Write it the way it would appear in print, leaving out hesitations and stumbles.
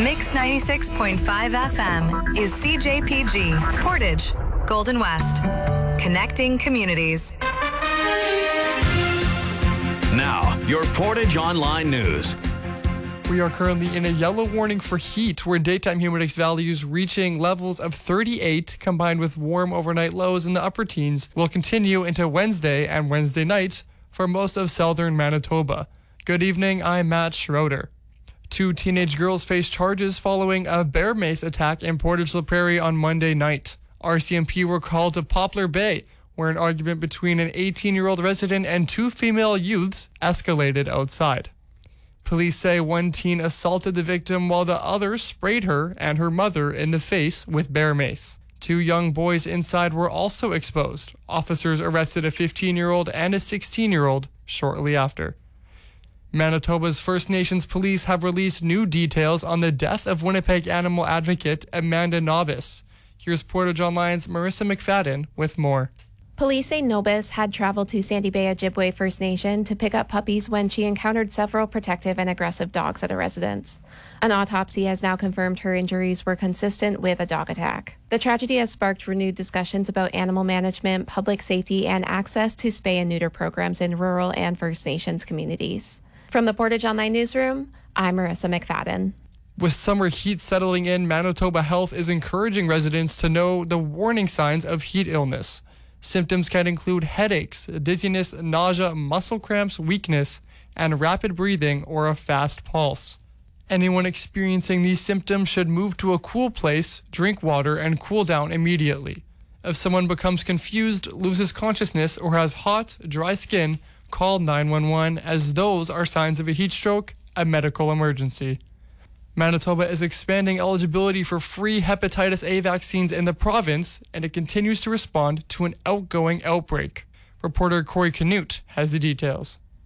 Mix 96.5 FM is CJPG, Portage, Golden West. Connecting communities. Now, your Portage Online News. We are currently in a yellow warning for heat, where daytime humidex values reaching levels of 38, combined with warm overnight lows in the upper teens, will continue into Wednesday and Wednesday night for most of southern Manitoba. Good evening, I'm Matt Schroeder. 2 teenage girls face charges following a bear mace attack in Portage La Prairie on Monday night. RCMP were called to Poplar Bay, where an argument between an 18-year-old resident and 2 female youths escalated outside. Police say one teen assaulted the victim while the other sprayed her and her mother in the face with bear mace. 2 young boys inside were also exposed. Officers arrested a 15-year-old and a 16-year-old shortly after. Manitoba's First Nations police have released new details on the death of Winnipeg animal advocate Amanda Nobis. Here's Portage Online's Marissa McFadden with more. Police say Nobis had traveled to Sandy Bay Ojibwe First Nation to pick up puppies when she encountered several protective and aggressive dogs at a residence. An autopsy has now confirmed her injuries were consistent with a dog attack. The tragedy has sparked renewed discussions about animal management, public safety, and access to spay and neuter programs in rural and First Nations communities. From the Portage Online Newsroom, I'm Marissa McFadden. With summer heat settling in, Manitoba Health is encouraging residents to know the warning signs of heat illness. Symptoms can include headaches, dizziness, nausea, muscle cramps, weakness, and rapid breathing or a fast pulse. Anyone experiencing these symptoms should move to a cool place, drink water, and cool down immediately. If someone becomes confused, loses consciousness, or has hot, dry skin, call 911, as those are signs of a heat stroke, a medical emergency. Manitoba is expanding eligibility for free hepatitis A vaccines in the province, and it continues to respond to an outgoing outbreak. Reporter Corey Canute has the details.